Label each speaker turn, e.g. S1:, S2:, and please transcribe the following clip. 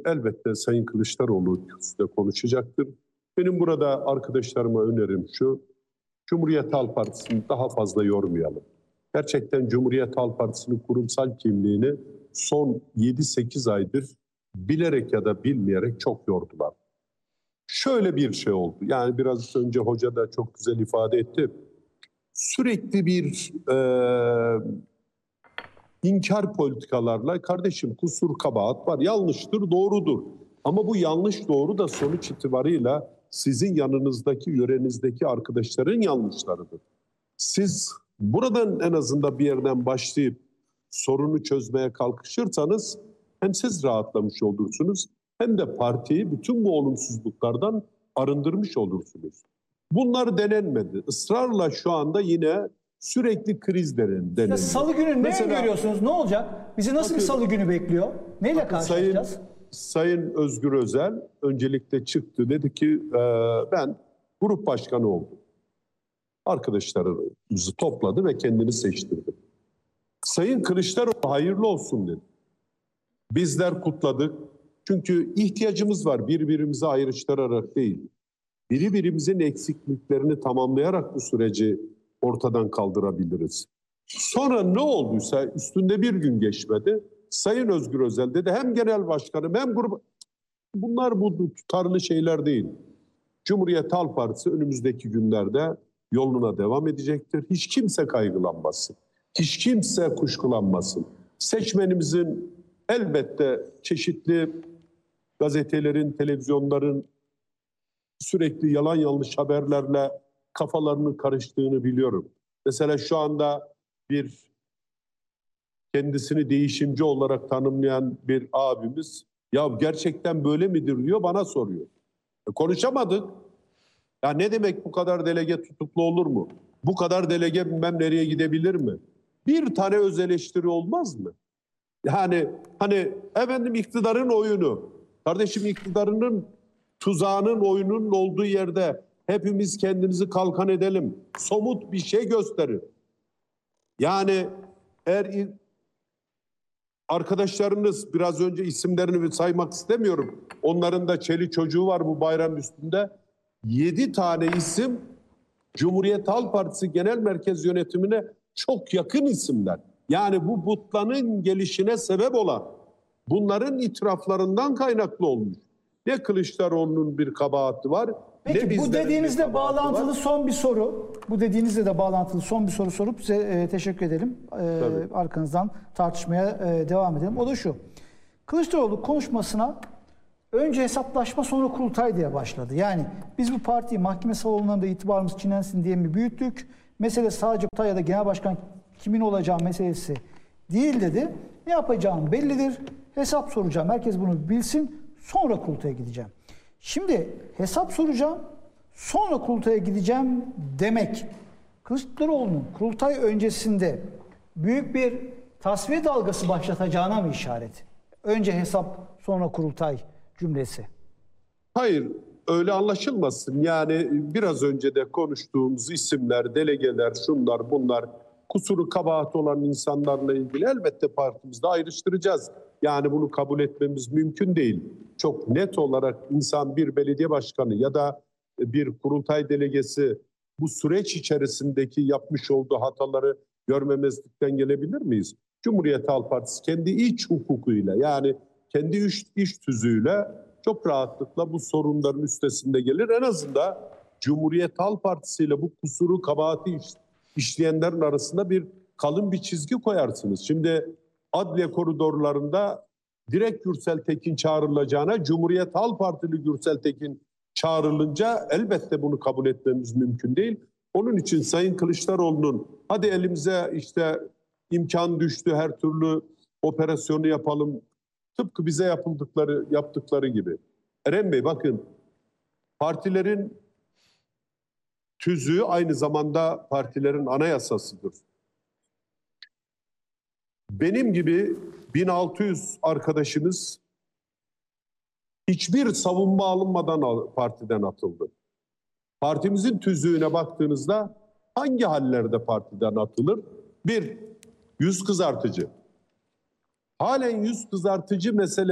S1: elbette Sayın Kılıçdaroğlu kürsüde konuşacaktır. Benim burada arkadaşlarıma önerim şu, Cumhuriyet Halk Partisi'ni daha fazla yormayalım. Gerçekten Cumhuriyet Halk Partisi'nin kurumsal kimliğini son 7-8 aydır bilerek ya da bilmeyerek çok yordular. Şöyle bir şey oldu, yani biraz önce hoca da çok güzel ifade etti. Sürekli bir inkar politikalarla, kardeşim kusur kabahat var, yanlıştır, doğrudur. Ama bu yanlış doğru da sonuç itibarıyla sizin yanınızdaki, yörenizdeki arkadaşların yanlışlarıdır. Siz buradan en azından bir yerden başlayıp sorunu çözmeye kalkışırsanız hem siz rahatlamış olursunuz hem de partiyi bütün bu olumsuzluklardan arındırmış olursunuz. Bunlar denenmedi. Israrla şu anda yine sürekli kriz deneniyor.
S2: Salı günü ne görüyorsunuz? Ne olacak? Bizi nasıl bir salı günü bekliyor? Neyle karşılaşacağız?
S1: Sayın Özgür Özel öncelikle çıktı. Dedi ki ben grup başkanı oldum. Arkadaşlarımızı topladı ve kendini seçtirdi. Sayın Kılıçdaroğlu hayırlı olsun dedi. Bizler kutladık. Çünkü ihtiyacımız var birbirimizi ayrıştırarak değil. Birbirimizin eksikliklerini tamamlayarak bu süreci ortadan kaldırabiliriz. Sonra ne olduysa üstünde bir gün geçmedi. Sayın Özgür Özel dedi hem genel başkanım hem grup... Bunlar bu tutarlı şeyler değil. Cumhuriyet Halk Partisi önümüzdeki günlerde yoluna devam edecektir. Hiç kimse kaygılanmasın. Hiç kimse kuşkulanmasın. Seçmenimizin elbette çeşitli gazetelerin, televizyonların sürekli yalan yanlış haberlerle kafalarının karıştığını biliyorum. Mesela şu anda bir kendisini değişimci olarak tanımlayan bir abimiz ya gerçekten böyle midir diyor bana soruyor. Konuşamadık. Ya ne demek bu kadar delege tutuklu olur mu? Bu kadar delege bilmem nereye gidebilir mi? Bir tane öz eleştiri olmaz mı? Yani hani efendim iktidarın oyunu. Kardeşim iktidarının tuzağının oyunun olduğu yerde hepimiz kendimizi kalkan edelim. Somut bir şey gösterin. Yani eğer arkadaşlarınız biraz önce isimlerini saymak istemiyorum. Onların da çeli çocuğu var bu bayram üstünde. 7 tane isim Cumhuriyet Halk Partisi Genel Merkez Yönetimine çok yakın isimler. Yani bu butlanın gelişine sebep olan bunların itiraflarından kaynaklı olmuş. Ne Kılıçdaroğlu'nun bir kabahati var.
S2: Peki bu dediğinizle bağlantılı son bir soru. Bu dediğinizle de bağlantılı son bir soru sorup size teşekkür edelim. Arkanızdan tartışmaya devam edelim. O da şu. Kılıçdaroğlu konuşmasına önce hesaplaşma sonra kurultay diye başladı. Yani biz bu partiyi mahkeme salonlarında itibarımız çiğnensin diye mi büyüttük? Mesele sadece kurultay ya da genel başkan kimin olacağı meselesi değil dedi. Ne yapacağım bellidir. Hesap soracağım. Herkes bunu bilsin. Sonra kurultaya gideceğim. Şimdi hesap soracağım. Sonra kurultaya gideceğim demek Kılıçdaroğlu'nun kurultay öncesinde büyük bir tasfiye dalgası başlatacağına mı işaret? Önce hesap sonra kurultay cümlesi.
S1: Hayır, öyle anlaşılmasın. Yani biraz önce de konuştuğumuz isimler, delegeler, şunlar bunlar kusuru kabahat olan insanlarla ilgili elbette partimizde ayrıştıracağız. Yani bunu kabul etmemiz mümkün değil. Çok net olarak insan bir belediye başkanı ya da bir kurultay delegesi bu süreç içerisindeki yapmış olduğu hataları görmemezlikten gelebilir miyiz? Cumhuriyet Halk Partisi kendi iç hukukuyla yani kendi iş tüzüğüyle çok rahatlıkla bu sorunların üstesinde gelir. En azından Cumhuriyet Halk Partisi ile bu kusuru kabahati işleyenlerin arasında kalın bir çizgi koyarsınız. Şimdi adliye koridorlarında direkt Gürsel Tekin çağrılacağına Cumhuriyet Halk Partili Gürsel Tekin çağrılınca elbette bunu kabul etmemiz mümkün değil. Onun için Sayın Kılıçdaroğlu'nun hadi elimize işte imkan düştü her türlü operasyonu yapalım. Tıpkı bize yaptıkları gibi. Eren Bey bakın partilerin tüzüğü aynı zamanda partilerin anayasasıdır. Benim gibi 1600 arkadaşımız hiçbir savunma alınmadan partiden atıldı. Partimizin tüzüğüne baktığınızda hangi hallerde partiden atılır? Bir, yüz kızartıcı. Halen yüz kızartıcı mesele